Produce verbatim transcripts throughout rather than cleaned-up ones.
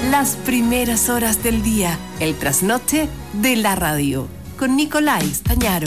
Las primeras horas del día, el trasnoche de la radio, con Nicolai Stañaro.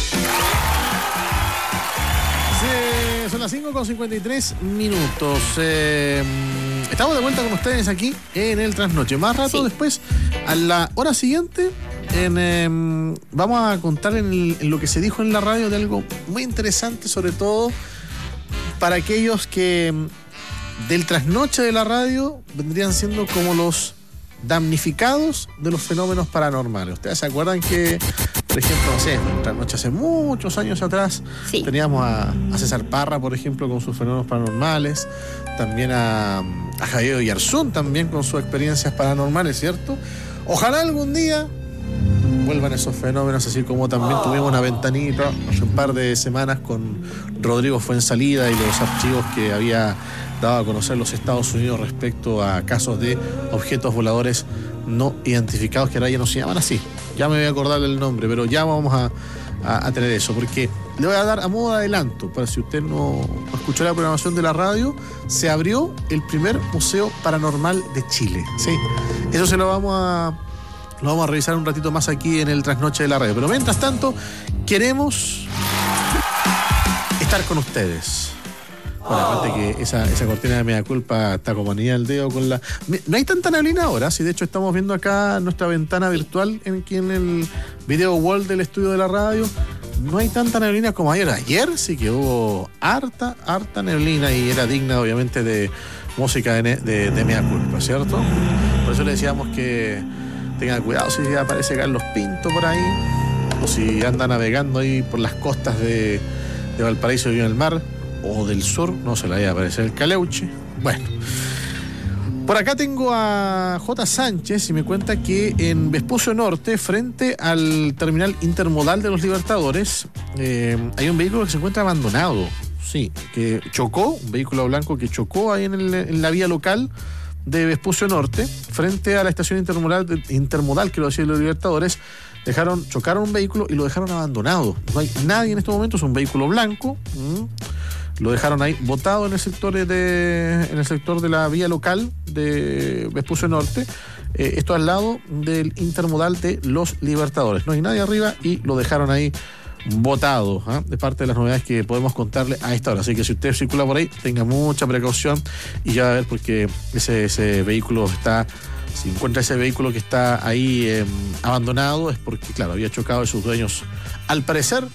Sí, son las cinco con cincuenta y tres minutos. Eh, estamos de vuelta con ustedes aquí en el trasnoche. Más rato sí. Después, a la hora siguiente, en, eh, vamos a contar en, el, en lo que se dijo en la radio de algo muy interesante, sobre todo para aquellos que del trasnoche de la radio vendrían siendo como los damnificados de los fenómenos paranormales. ¿Ustedes se acuerdan que, por ejemplo, no sé, en trasnoche hace muchos años atrás sí. teníamos a, a César Parra, por ejemplo, con sus fenómenos paranormales, también a, a Javier Oyarzún también con sus experiencias paranormales, ¿cierto? Ojalá algún día vuelvan esos fenómenos, así como también tuvimos una ventanita hace un par de semanas con Rodrigo Fuensalida y los archivos que había dado a conocer los Estados Unidos respecto a casos de objetos voladores no identificados, que ahora ya no se llaman así. Ya me voy a acordar del nombre, pero ya vamos a, a, a tener eso, porque le voy a dar a modo de adelanto, para si usted no escuchó la programación de la radio, se abrió el primer museo paranormal de Chile. Sí, eso se lo vamos a... Lo vamos a revisar un ratito más aquí en el trasnoche de la radio. Pero mientras tanto, queremos estar con ustedes. Bueno, aparte que esa, esa cortina de media culpa está como anilla al dedo con la... No hay tanta neblina ahora, si de hecho estamos viendo acá nuestra ventana virtual en, aquí en el video wall del estudio de la radio. No hay tanta neblina como ayer. Ayer sí que hubo harta, harta neblina y era digna obviamente de música de, de, de media culpa, ¿cierto? Por eso le decíamos que tengan cuidado si aparece Carlos Pinto por ahí, o si anda navegando ahí por las costas de, de Valparaíso y el mar, o del sur, no se le vaya a aparecer el Caleuche. Bueno, por acá tengo a J. Sánchez y me cuenta que en Vespucio Norte, frente al terminal intermodal de los Libertadores, eh, hay un vehículo que se encuentra abandonado. Sí, que chocó, un vehículo blanco que chocó ahí en, el, en la vía local de Vespucio Norte, frente a la estación intermodal, intermodal que lo decía los Libertadores. Dejaron, chocaron un vehículo y lo dejaron abandonado. No hay nadie en estos momentos, es un vehículo blanco. ¿Mm? Lo dejaron ahí botado en el sector de, en el sector de la vía local de Vespucio Norte. Eh, esto al lado del intermodal de los Libertadores. No hay nadie arriba y lo dejaron ahí votado, ¿eh? De parte de las novedades que podemos contarle a esta hora. Así que si usted circula por ahí, tenga mucha precaución y ya va a ver, porque ese, ese vehículo está, si encuentra ese vehículo que está ahí eh, abandonado, es porque, claro, había chocado y sus dueños, al parecer,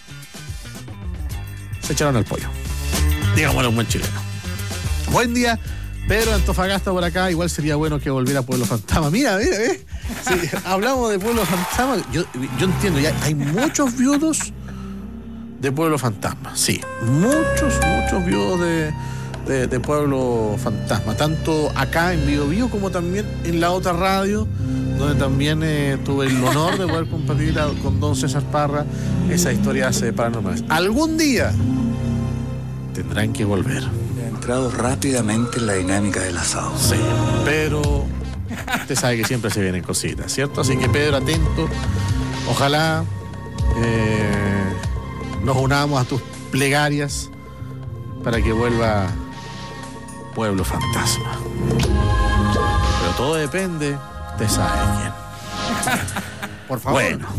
se echaron al pollo. Digámoslo, un buen chileno. Buen día, Pedro Antofagasta por acá. Igual sería bueno que volviera a Pueblo Fantasma. Mira, mira, ¿eh? Sí, hablamos de Pueblo Fantasma. Yo, yo entiendo, ya hay muchos viudos de Pueblo Fantasma, sí, muchos, muchos viudos de, de, de Pueblo Fantasma, tanto acá en Bio Bio como también en la otra radio, donde también eh, tuve el honor de poder compartir a, con don César Parra esas historias eh, paranormales. Algún día tendrán que volver. He entrado rápidamente en la dinámica del asado. Sí, pero usted sabe que siempre se vienen cositas, ¿cierto? Así que Pedro, atento, ojalá eh, nos unamos a tus plegarias para que vuelva Pueblo Fantasma. Pero todo depende, usted sabe quién. Por favor. Bueno.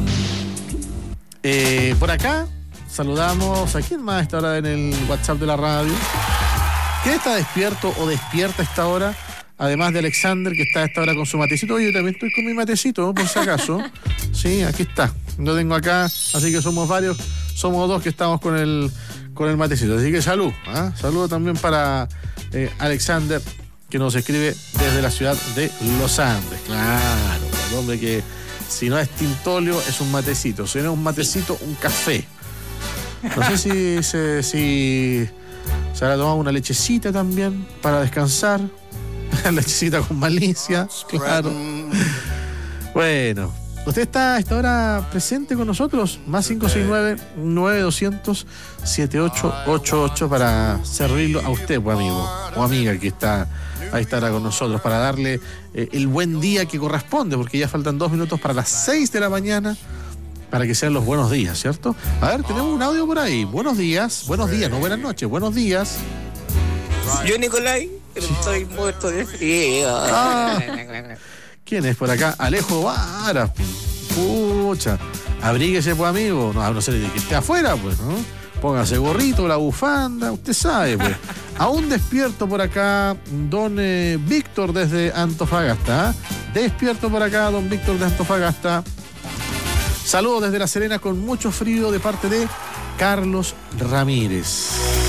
Eh, por acá saludamos a quién más a esta hora en el WhatsApp de la radio. ¿Quién está despierto o despierta a esta hora? Además de Alexander, que está a esta hora con su matecito. Oye, yo también estoy con mi matecito, ¿no? Por si acaso. Sí, aquí está. Lo tengo acá, así que somos varios. Somos dos que estamos con el, con el matecito. Así que salud. ¿eh? Saludo también para eh, Alexander, que nos escribe desde la ciudad de Los Andes. Claro, el hombre que si no es tintolio es un matecito. Si no es un matecito, un café. No sé si se, si se habrá tomado una lechecita también para descansar. Lechecita con malicia, claro. Bueno, usted está a esta hora presente con nosotros, más cinco seis nueve, nueve dos cero cero, siete ocho ocho ocho para servirlo a usted, pues, amigo o amiga que está a esta hora con nosotros, para darle eh, el buen día que corresponde, porque ya faltan dos minutos para las seis de la mañana, para que sean los buenos días, ¿cierto? A ver, tenemos un audio por ahí. Buenos días, buenos días, no buenas noches, buenos días. Yo, Nicolai, Estoy muerto de frío. Ah. ¿Quién es por acá? Alejo Vara. Pucha. Abríguese, pues, amigo. No, no sé de que esté afuera, pues, ¿no? Póngase gorrito, la bufanda, usted sabe, pues. Aún despierto por acá, don eh, Víctor desde Antofagasta. Despierto por acá, don Víctor de Antofagasta. Saludos desde La Serena con mucho frío de parte de Carlos Ramírez.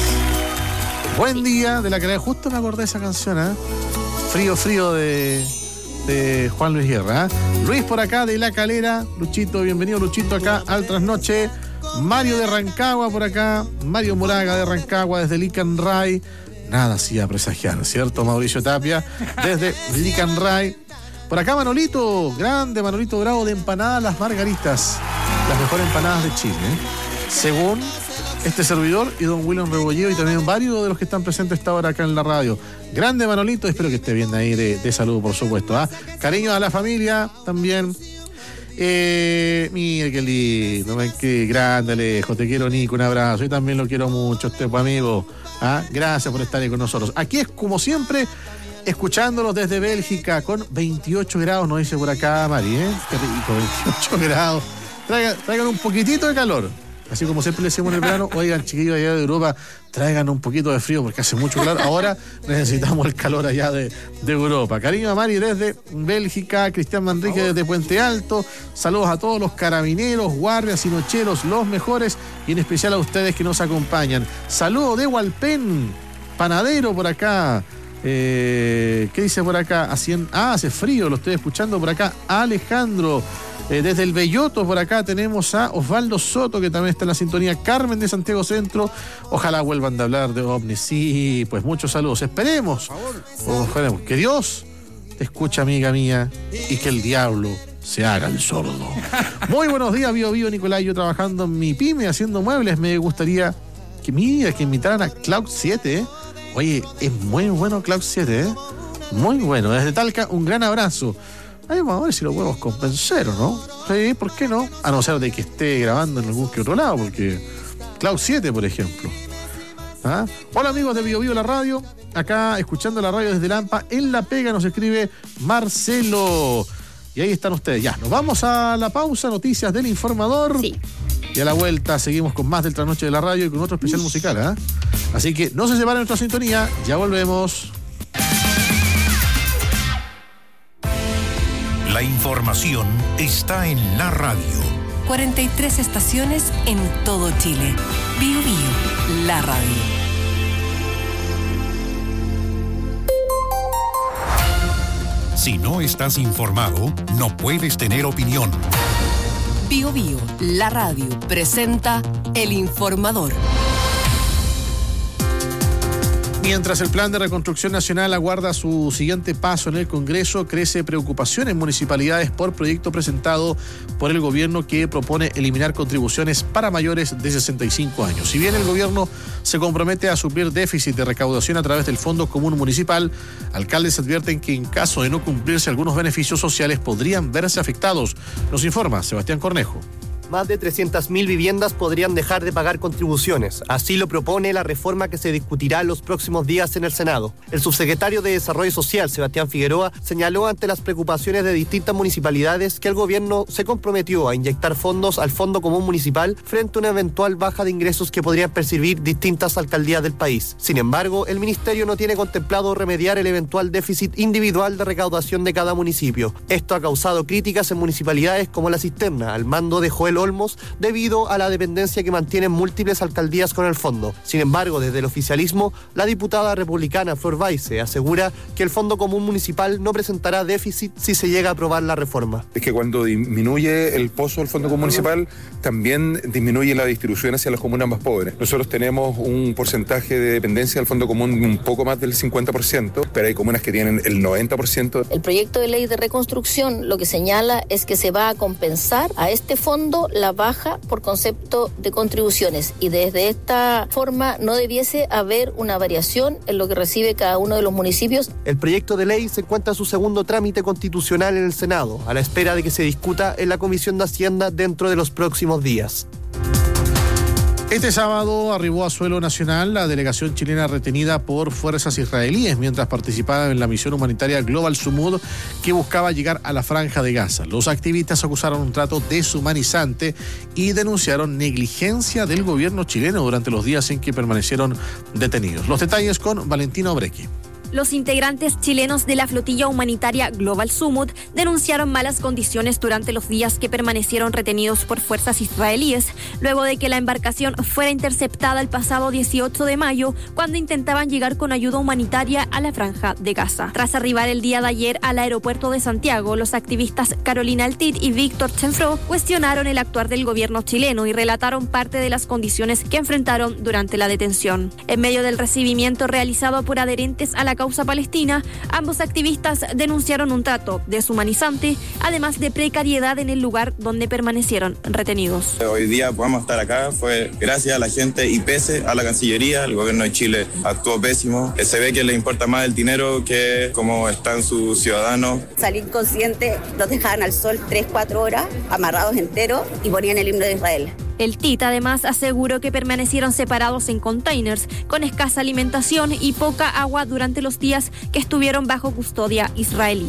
Buen día de la que justo me acordé de esa canción, ¿eh? Frío, frío de, de Juan Luis Guerra. ¿eh? Luis por acá de La Calera. Luchito, bienvenido Luchito acá al Trasnoche. Mario de Rancagua por acá. Mario Moraga de Rancagua desde Licanray. Nada hacía presagiar, ¿cierto? Mauricio Tapia desde Licanray. Por acá Manolito, grande Manolito Bravo de Empanadas Las Margaritas. Las mejores empanadas de Chile, ¿eh? Según este servidor y don William Rebolleo y también varios de los que están presentes esta hora acá en la radio. Grande Manolito, espero que esté bien ahí de, de salud, por supuesto. ¿eh? Cariño a la familia también. Eh, mira qué lindo, qué grande Alejo, te quiero Nico, un abrazo. Yo también lo quiero mucho, este amigo. ¿eh? Gracias por estar ahí con nosotros. Aquí es como siempre, escuchándolos desde Bélgica con veintiocho grados, nos dice por acá Mari, ¿eh? Qué rico, veintiocho grados. Traigan, traigan un poquitito de calor. Así como siempre le decimos en el verano, oigan, chiquillos allá de Europa, traigan un poquito de frío porque hace mucho calor. Ahora necesitamos el calor allá de, de Europa. Cariño a Mari desde Bélgica, Cristian Manrique desde Puente Alto. Saludos a todos los carabineros, guardias y nocheros, los mejores, y en especial a ustedes que nos acompañan. Saludos de Hualpén, panadero por acá. Eh, ¿Qué dice por acá? Así, ah, hace frío, lo estoy escuchando por acá. Alejandro. Eh, desde el Belloto por acá tenemos a Osvaldo Soto, que también está en la sintonía. Carmen de Santiago Centro. Ojalá vuelvan de hablar de ovnis. Sí, pues muchos saludos. Esperemos. Oh, esperemos. Que Dios te escuche, amiga mía, y que el diablo se haga el sordo. Muy buenos días, Bio Bio Nicolás. Yo trabajando en mi pyme haciendo muebles. Me gustaría que, mira, que invitaran a Cloud siete, ¿eh? Oye, es muy bueno Cloud siete, ¿eh? Muy bueno. Desde Talca, un gran abrazo. Ahí vamos a ver si lo podemos convencer, ¿o no? Sí, ¿por qué no? A no ser de que esté grabando en algún que otro lado, porque Cloud siete, por ejemplo. ¿Ah? Hola amigos de Bio Bio la radio, acá escuchando la radio desde Lampa, en La Pega nos escribe Marcelo. Y ahí están ustedes. Ya, nos vamos a la pausa, noticias del informador. Sí. Y a la vuelta seguimos con más del Trasnoche de la radio y con otro especial musical, ¿eh? Así que no se separen de nuestra sintonía, ya volvemos. La información está en la radio. cuarenta y tres estaciones en todo Chile. Bio Bio, la radio. Si no estás informado, no puedes tener opinión. Bio Bio, la radio, presenta El Informador. Mientras el Plan de Reconstrucción Nacional aguarda su siguiente paso en el Congreso, crece preocupación en municipalidades por proyecto presentado por el gobierno que propone eliminar contribuciones para mayores de sesenta y cinco años. Si bien el gobierno se compromete a suplir déficit de recaudación a través del Fondo Común Municipal, alcaldes advierten que en caso de no cumplirse algunos beneficios sociales podrían verse afectados. Nos informa Sebastián Cornejo. Más de trescientas mil viviendas podrían dejar de pagar contribuciones. Así lo propone la reforma que se discutirá en los próximos días en el Senado. El subsecretario de Desarrollo Social, Sebastián Figueroa, señaló ante las preocupaciones de distintas municipalidades que el gobierno se comprometió a inyectar fondos al Fondo Común Municipal frente a una eventual baja de ingresos que podrían percibir distintas alcaldías del país. Sin embargo, el ministerio no tiene contemplado remediar el eventual déficit individual de recaudación de cada municipio. Esto ha causado críticas en municipalidades como La Cisterna, al mando de Joel Olmos, debido a la dependencia que mantienen múltiples alcaldías con el fondo. Sin embargo, desde el oficialismo, la diputada republicana Flor Baise asegura que el Fondo Común Municipal no presentará déficit si se llega a aprobar la reforma. Es que cuando disminuye el pozo del Fondo Común Municipal, también disminuye la distribución hacia las comunas más pobres. Nosotros tenemos un porcentaje de dependencia del Fondo Común un poco más del cincuenta por ciento, pero hay comunas que tienen el noventa por ciento. El proyecto de ley de reconstrucción lo que señala es que se va a compensar a este fondo la baja por concepto de contribuciones, y desde esta forma no debiese haber una variación en lo que recibe cada uno de los municipios. El proyecto de ley se encuentra en su segundo trámite constitucional en el Senado, a la espera de que se discuta en la Comisión de Hacienda dentro de los próximos días. Este sábado arribó a suelo nacional la delegación chilena retenida por fuerzas israelíes mientras participaba en la misión humanitaria Global Sumud que buscaba llegar a la Franja de Gaza. Los activistas acusaron un trato deshumanizante y denunciaron negligencia del gobierno chileno durante los días en que permanecieron detenidos. Los detalles con Valentina Obrequi. Los integrantes chilenos de la flotilla humanitaria Global Sumud denunciaron malas condiciones durante los días que permanecieron retenidos por fuerzas israelíes, luego de que la embarcación fuera interceptada el pasado dieciocho de mayo, cuando intentaban llegar con ayuda humanitaria a la Franja de Gaza. Tras arribar el día de ayer al aeropuerto de Santiago, los activistas Carolina Altit y Víctor Chenfro cuestionaron el actuar del gobierno chileno y relataron parte de las condiciones que enfrentaron durante la detención. En medio del recibimiento realizado por adherentes a la causa palestina, ambos activistas denunciaron un trato deshumanizante, además de precariedad en el lugar donde permanecieron retenidos. Hoy día podemos estar acá fue gracias a la gente y pese a la Cancillería. El gobierno de Chile actuó pésimo. Se ve que le importa más el dinero que cómo están sus ciudadanos. Salí inconsciente, los dejaban al sol tres, cuatro horas, amarrados enteros y ponían el himno de Israel. El T I T además aseguró que permanecieron separados en containers, con escasa alimentación y poca agua durante los días que estuvieron bajo custodia israelí.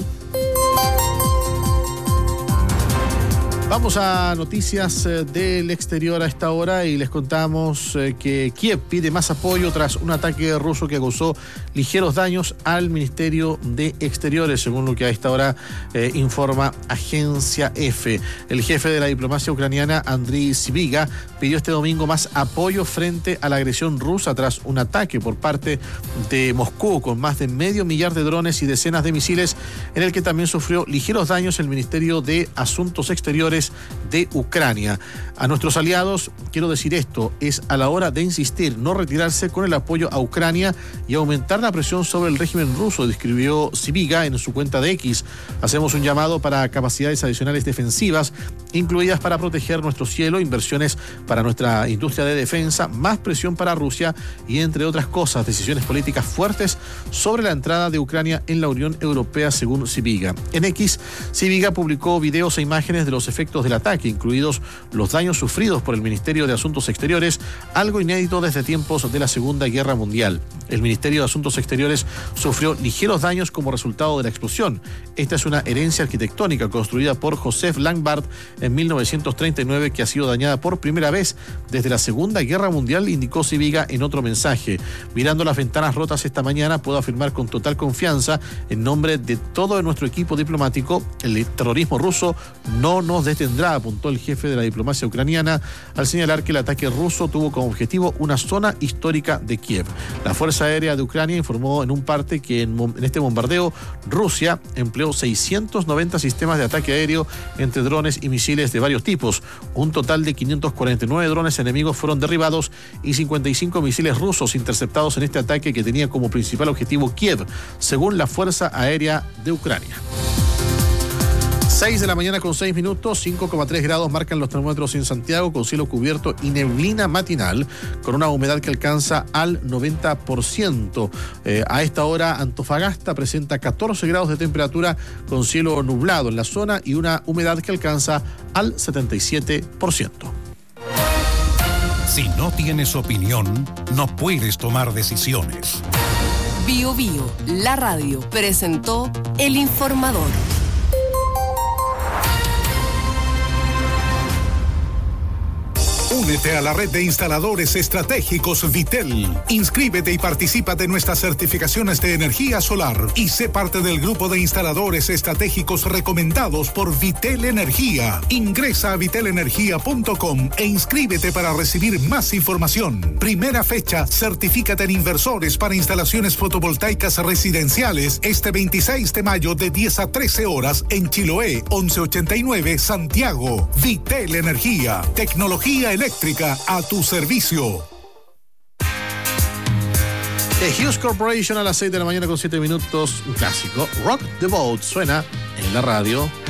Vamos a noticias del exterior a esta hora y les contamos que Kiev pide más apoyo tras un ataque ruso que causó ligeros daños al Ministerio de Exteriores, según lo que a esta hora eh, informa Agencia F. El jefe de la diplomacia ucraniana, Andriy Sybiga, pidió este domingo más apoyo frente a la agresión rusa tras un ataque por parte de Moscú con más de medio millar de drones y decenas de misiles, en el que también sufrió ligeros daños el Ministerio de Asuntos Exteriores de Ucrania. A nuestros aliados quiero decir esto: es a la hora de insistir, no retirarse con el apoyo a Ucrania y aumentar la presión sobre el régimen ruso, describió Sybiga en su cuenta de X. Hacemos un llamado para capacidades adicionales defensivas, incluidas para proteger nuestro cielo, inversiones para nuestra industria de defensa, más presión para Rusia y, entre otras cosas, decisiones políticas fuertes sobre la entrada de Ucrania en la Unión Europea, según Sybiga. En X, Sybiga publicó videos e imágenes de los efectos del ataque, incluidos los daños sufridos por el Ministerio de Asuntos Exteriores, algo inédito desde tiempos de la Segunda Guerra Mundial. El Ministerio de Asuntos Exteriores sufrió ligeros daños como resultado de la explosión. Esta es una herencia arquitectónica construida por Joseph Langbard en mil novecientos treinta y nueve que ha sido dañada por primera vez desde la Segunda Guerra Mundial, indicó Sybiga en otro mensaje. Mirando las ventanas rotas esta mañana, puedo afirmar con total confianza, en nombre de todo nuestro equipo diplomático, el terrorismo ruso no nos detendrá, apuntó el jefe de la diplomacia ucraniana al señalar que el ataque ruso tuvo como objetivo una zona histórica de Kiev. La Fuerza Aérea de Ucrania informó en un parte que en, en este bombardeo Rusia empleó seiscientos noventa sistemas de ataque aéreo entre drones y misiles de varios tipos. Un total de quinientos cuarenta y nueve drones enemigos fueron derribados y cincuenta y cinco misiles rusos interceptados en este ataque que tenía como principal objetivo Kiev, según la Fuerza Aérea de Ucrania. seis de la mañana con seis minutos, cinco coma tres grados marcan los termómetros en Santiago, con cielo cubierto y neblina matinal, con una humedad que alcanza al noventa por ciento. Eh, a esta hora, Antofagasta presenta catorce grados de temperatura con cielo nublado en la zona y una humedad que alcanza al setenta y siete por ciento. Si no tienes opinión, no puedes tomar decisiones. Bio Bio, la radio, presentó El Informador. Únete a la red de instaladores estratégicos Vitel. Inscríbete y participa de nuestras certificaciones de energía solar y sé parte del grupo de instaladores estratégicos recomendados por Vitel Energía. Ingresa a vitel energía punto com e inscríbete para recibir más información. Primera fecha, certifícate en inversores para instalaciones fotovoltaicas residenciales este veintiséis de mayo de diez a trece horas en Chiloé, once ochenta y nueve, Santiago. Vitel Energía, tecnología eléctrica a tu servicio. The Hughes Corporation a las seis de la mañana con siete minutos, un clásico. Rock the Boat suena en la radio.